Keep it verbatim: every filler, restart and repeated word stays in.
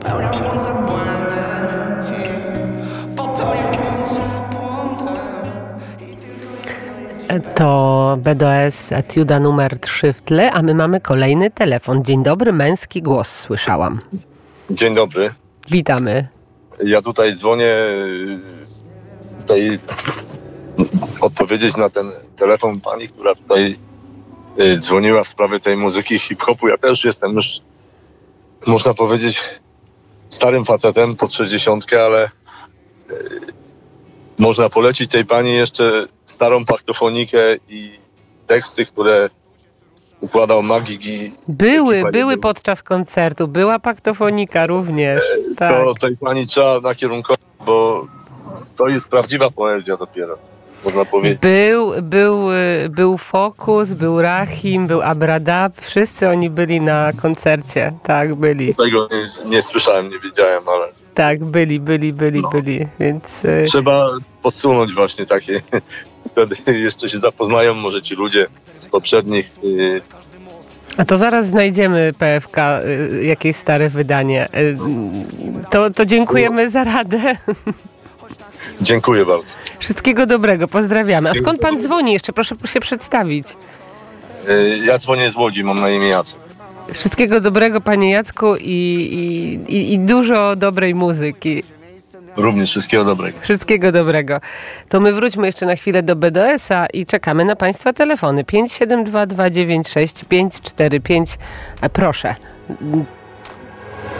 To B D O S etiuda numer trzy w tle, a my mamy kolejny telefon. Dzień dobry, męski głos słyszałam. Dzień dobry. Witamy. Ja tutaj dzwonię tutaj odpowiedzieć na ten telefon pani, która tutaj dzwoniła w sprawie tej muzyki hip-hopu. Ja też jestem już, można powiedzieć, starym facetem pod sześćdziesiątkę, ale można polecić tej pani jeszcze starą paktofonikę i teksty, które układał Magik i... Były, były podczas koncertu. Była paktofonika również. E, tak. To tej pani trzeba nakierunkować, bo to jest prawdziwa poezja dopiero, można powiedzieć. Był, był, był Fokus, był Rahim, był Abradab. Wszyscy oni byli na koncercie. Tak, byli. Tego nie, nie słyszałem, nie wiedziałem, ale... Tak, byli, byli, byli, no. byli, więc... Trzeba podsunąć właśnie takie, wtedy jeszcze się zapoznają może ci ludzie z poprzednich. A to zaraz znajdziemy P F K, jakieś stare wydanie. To, to dziękujemy za radę. Dziękuję bardzo. Wszystkiego dobrego, pozdrawiamy. A skąd pan dzwoni? Jeszcze proszę się przedstawić. Ja dzwonię z Łodzi, mam na imię Jacek. Wszystkiego dobrego, panie Jacku, i, i, i dużo dobrej muzyki. Również wszystkiego dobrego. Wszystkiego dobrego. To my wróćmy jeszcze na chwilę do B D O S-a i czekamy na państwa telefony. pięć siedem dwa dwa dziewięć sześć pięć cztery pięć. Proszę.